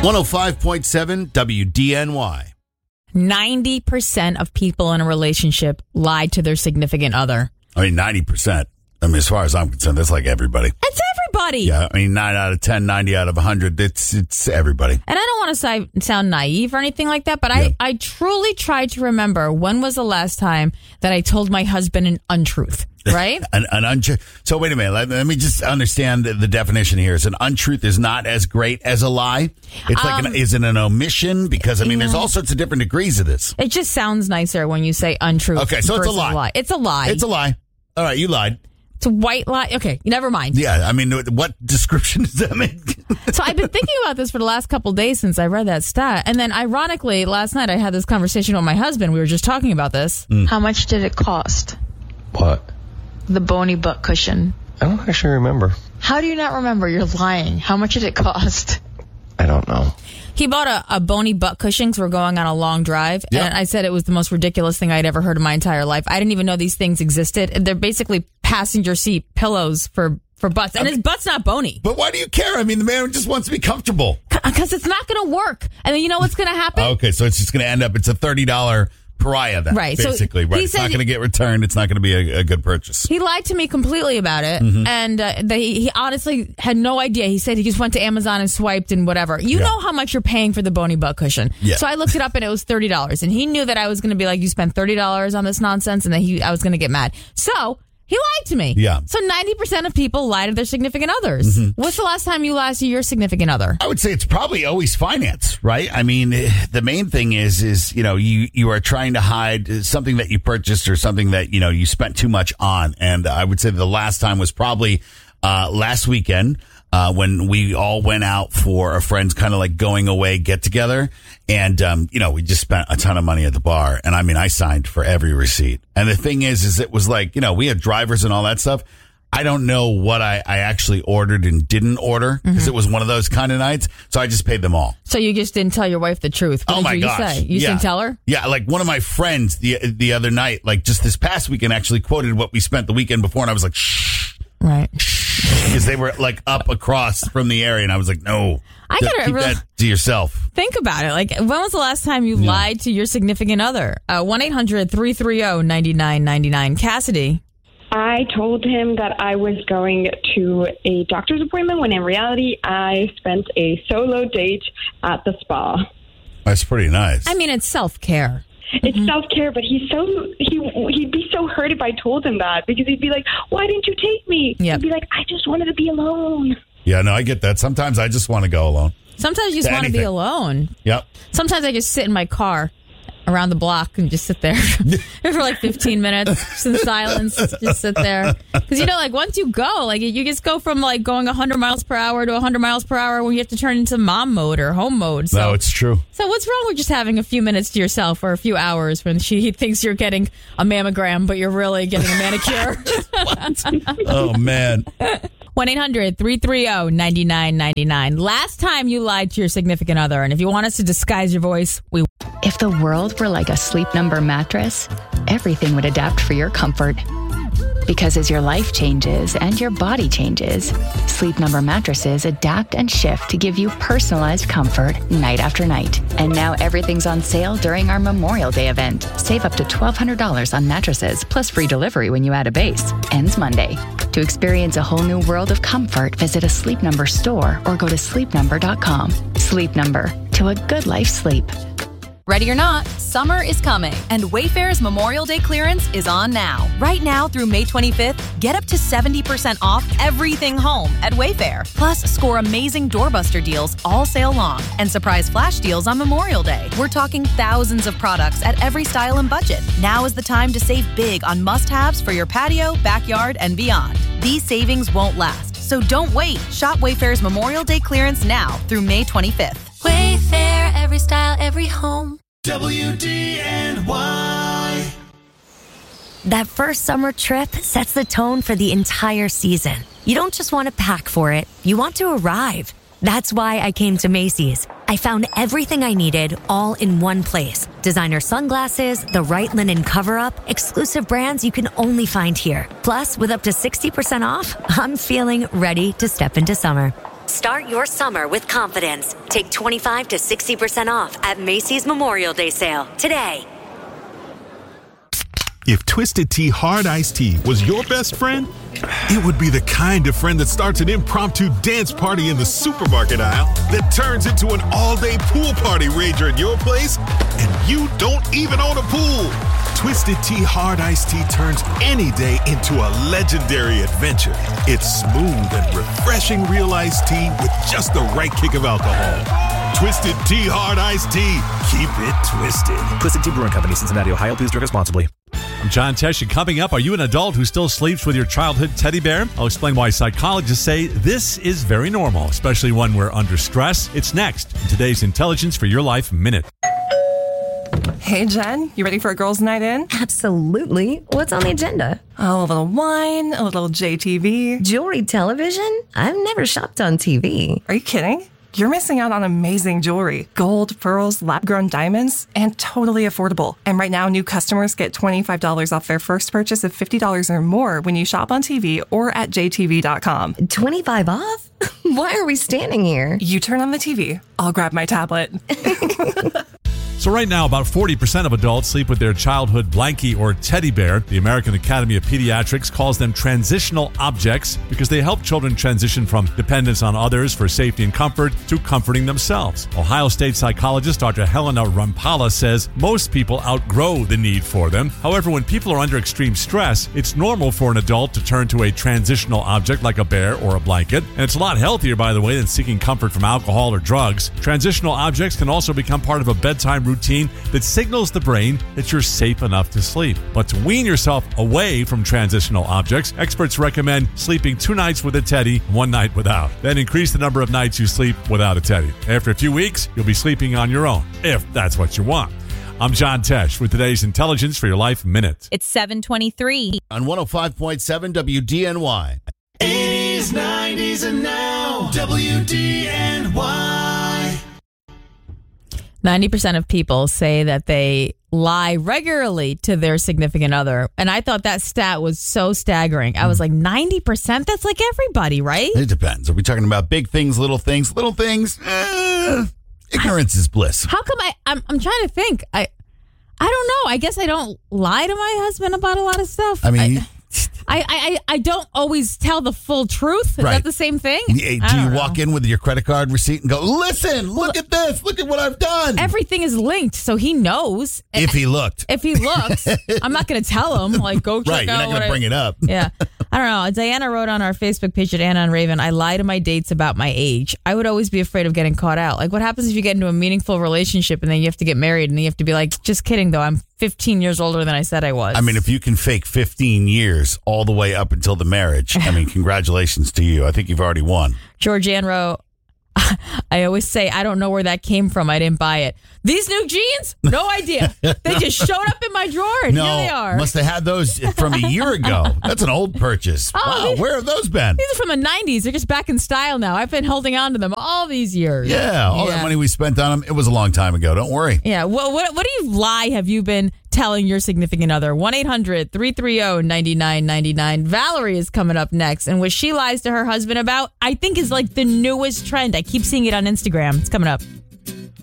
105.7 WDNY. 90% of people in a relationship lied to their significant other. I mean, 90%. I mean, as far as I'm concerned, that's like everybody. It's everybody. Yeah, I mean, 9 out of 10, 90 out of 100. It's everybody. And I don't want to sound naive or anything like that, but I truly tried to remember when was the last time that I told my husband an untruth, right? An untruth. So wait a minute. Let me just understand the definition here. Is an untruth is not as great as a lie? It's like is it an omission? Because, I mean, there's all sorts of different degrees of this. It just sounds nicer when you say untruth. Okay, so it's a lie. It's a lie. It's a lie. All right, you lied. It's a white lie. Okay, never mind. Yeah, I mean, what description does that make? So I've been thinking about this for the last couple of days since I read that stat. And then ironically, last night I had this conversation with my husband. We were just talking about this. How much did it cost? What? The bony butt cushion. I don't actually remember. How do you not remember? You're lying. How much did it cost? I don't know. He bought a bony butt cushion because we're going on a long drive. Yep. And I said it was the most ridiculous thing I'd ever heard in my entire life. I didn't even know these things existed. They're basically passenger seat pillows for butts. And his butt's not bony. But why do you care? I mean, the man just wants to be comfortable. Because it's not going to work. And then you know what's going to happen? Okay, so it's just going to end up, it's a $30 pariah then, right, basically. So right. It's not going to get returned. It's not going to be a good purchase. He lied to me completely about it. And he honestly had no idea. He said he just went to Amazon and swiped and whatever. You know how much you're paying for the bony butt cushion. Yeah. So I looked it up and it was $30. And he knew that I was going to be like, you spent $30 on this nonsense, and that I was going to get mad. So he lied to me. Yeah. So 90% of people lie to their significant others. What's the last time you lied to your significant other? I would say it's probably always finance, right? I mean, the main thing is you are trying to hide something that you purchased or something that, you spent too much on. And I would say the last time was probably last weekend when we all went out for a friend's kind of like going away get together. And, we just spent a ton of money at the bar. And I mean, I signed for every receipt. And the thing is it was like, we had drivers and all that stuff. I don't know what I actually ordered and didn't order because it was one of those kind of nights. So I just paid them all. So you just didn't tell your wife the truth. What my did you gosh. say? You didn't tell her? Yeah, like one of my friends the other night, like just this past weekend, actually quoted what we spent the weekend before. And I was like, shh. Right. Because they were like up across from the area. And I was like, no. I gotta keep that to yourself. Think about it. Like, when was the last time you lied to your significant other? 1-800-330-9999. Cassidy. I told him that I was going to a doctor's appointment when in reality I spent a solo date at the spa. That's pretty nice. I mean, it's self-care. It's self-care, but he'd be so hurt if I told him that, because he'd be like, why didn't you take me? Yep. He'd be like, I just wanted to be alone. Yeah, no, I get that. Sometimes I just want to go alone. Sometimes you just want to be alone. Yep. Sometimes I just sit in my car around the block and just sit there for like 15 minutes just in silence. Just sit there. Because, like once you go, like you just go from like going 100 miles per hour to 100 miles per hour when you have to turn into mom mode or home mode. So, no, it's true. So what's wrong with just having a few minutes to yourself or a few hours when he thinks you're getting a mammogram, but you're really getting a manicure? Oh, man. 1-800-330-9999. Last time you lied to your significant other. And if you want us to disguise your voice, we... If the world were like a Sleep Number mattress, everything would adapt for your comfort. Because as your life changes and your body changes, Sleep Number mattresses adapt and shift to give you personalized comfort night after night. And now everything's on sale during our Memorial Day event. Save up to $1,200 on mattresses, plus free delivery when you add a base. Ends Monday. To experience a whole new world of comfort, visit a Sleep Number store or go to sleepnumber.com. Sleep Number. To a good life sleep. Ready or not, summer is coming, and Wayfair's Memorial Day clearance is on now. Right now through May 25th, get up to 70% off everything home at Wayfair. Plus, score amazing doorbuster deals all sale long and surprise flash deals on Memorial Day. We're talking thousands of products at every style and budget. Now is the time to save big on must-haves for your patio, backyard, and beyond. These savings won't last, so don't wait. Shop Wayfair's Memorial Day clearance now through May 25th. Wayfair, every style, every home. WDNY. That first summer trip sets the tone for the entire season. You don't just want to pack for it, you want to arrive. That's why I came to Macy's. I found everything I needed all in one place. Designer sunglasses, the right linen cover-up, exclusive brands you can only find here. Plus, with up to 60% off, I'm feeling ready to step into summer. Start your summer with confidence. Take 25 to 60% off at Macy's Memorial Day sale today. If Twisted Tea Hard Iced Tea was your best friend, it would be the kind of friend that starts an impromptu dance party in the supermarket aisle that turns into an all-day pool party rager at your place, and you don't even own a pool. Twisted Tea Hard Iced Tea turns any day into a legendary adventure. It's smooth and refreshing real iced tea with just the right kick of alcohol. Twisted Tea Hard Iced Tea. Keep it twisted. Twisted Tea Brewing Company, Cincinnati, Ohio. Please drink responsibly. I'm John Tesh, and coming up, are you an adult who still sleeps with your childhood teddy bear? I'll explain why psychologists say this is very normal, especially when we're under stress. It's next in today's Intelligence for Your Life Minute. Hey, Jen, you ready for a girls' night in? Absolutely. What's on the agenda? Oh, a little wine, a little JTV. Jewelry television? I've never shopped on TV. Are you kidding? You're missing out on amazing jewelry. Gold, pearls, lab-grown diamonds, and totally affordable. And right now, new customers get $25 off their first purchase of $50 or more when you shop on TV or at jtv.com. 25 off? Why are we standing here? You turn on the TV. I'll grab my tablet. So right now, about 40% of adults sleep with their childhood blankie or teddy bear. The American Academy of Pediatrics calls them transitional objects because they help children transition from dependence on others for safety and comfort to comforting themselves. Ohio State psychologist Dr. Helena Rampala says most people outgrow the need for them. However, when people are under extreme stress, it's normal for an adult to turn to a transitional object like a bear or a blanket. And it's a lot healthier, by the way, than seeking comfort from alcohol or drugs. Transitional objects can also become part of a bedtime routine that signals the brain that you're safe enough to sleep. But to wean yourself away from transitional objects, experts recommend sleeping 2 nights with a teddy, 1 night without. Then increase the number of nights you sleep without a teddy. After a few weeks, you'll be sleeping on your own, if that's what you want. I'm John Tesh with today's Intelligence for Your Life Minute. It's 7:23. On 105.7 WDNY. 80s, 90s, and now WDNY. 90% of people say that they lie regularly to their significant other. And I thought that stat was so staggering. I was like, 90%? That's like everybody, right? It depends. Are we talking about big things, little things? Little things, ignorance is bliss. How come I'm trying to think. I don't know. I guess I don't lie to my husband about a lot of stuff. I mean... I don't always tell the full truth. Is right. that the same thing? Do you walk in with your credit card receipt and go, listen, look at this. Look at what I've done. Everything is linked, so he knows. If he looked. If he looks. I'm not going to tell him, like, go check right, out. You're not going to bring it up. Yeah. I don't know. Diana wrote on our Facebook page at Anna and Raven, I lie to my dates about my age. I would always be afraid of getting caught out. Like, what happens if you get into a meaningful relationship and then you have to get married and then you have to be like, just kidding, though. I'm 15 years older than I said I was. I mean, if you can fake 15 years all the way up until the marriage, I mean, congratulations to you. I think you've already won. Georgianne wrote, I always say, I don't know where that came from. I didn't buy it. These new jeans? No idea. They just showed up in my drawer and here they are. Must have had those from a year ago. That's an old purchase. Wow, where have those been? These are from the 90s. They're just back in style now. I've been holding on to them all these years. Yeah, all that money we spent on them, it was a long time ago. Don't worry. Yeah, well, what do you lie have you been telling your significant other? 1-800-330-9999. Valerie is coming up next, and what she lies to her husband about, I think is like the newest trend. I keep seeing it on Instagram. It's coming up.